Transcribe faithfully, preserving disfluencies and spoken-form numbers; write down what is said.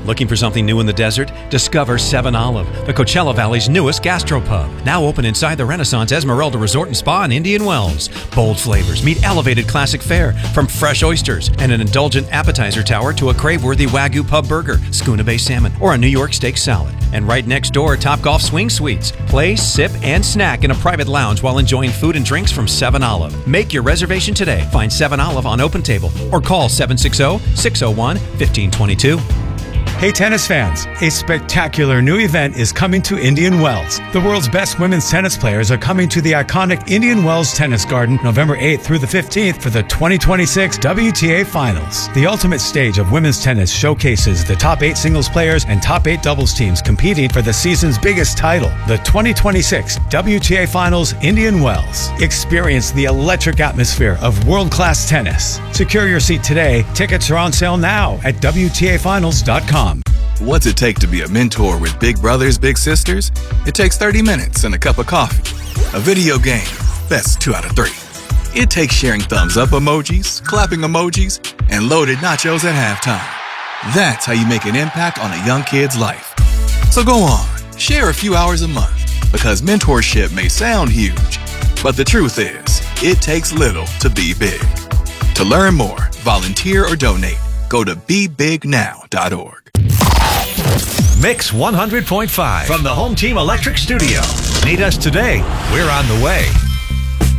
Looking for something new in the desert? Discover seven Olive, the Coachella Valley's newest gastropub. Now open inside the Renaissance Esmeralda Resort and Spa in Indian Wells. Bold flavors meet elevated classic fare, from fresh oysters and an indulgent appetizer tower to a crave-worthy Wagyu pub burger, Schooner-based salmon, or a New York steak salad. And right next door, Topgolf Swing Suites. Play, sip, and snack in a private lounge while enjoying food and drinks from seven Olive. Make your reservation today. Find seven Olive on OpenTable or call seven six zero, six zero one, one five two two. Hey tennis fans, a spectacular new event is coming to Indian Wells. The world's best women's tennis players are coming to the iconic Indian Wells Tennis Garden November eighth through the fifteenth for the twenty twenty-six W T A Finals. The ultimate stage of women's tennis showcases the top eight singles players and top eight doubles teams competing for the season's biggest title, the twenty twenty-six W T A Finals Indian Wells. Experience the electric atmosphere of world-class tennis. Secure your seat today. Tickets are on sale now at W T A finals dot com. What's it take to be a mentor with big brothers, big sisters? It takes thirty minutes and a cup of coffee. A video game, that's two out of three. It takes sharing thumbs up emojis, clapping emojis, and loaded nachos at halftime. That's how you make an impact on a young kid's life. So go on, share a few hours a month, because mentorship may sound huge, but the truth is, it takes little to be big. To learn more, volunteer, or donate, go to be big now dot org. Mix one hundred point five from the Home Team Electric Studio. Need us today? We're on the way.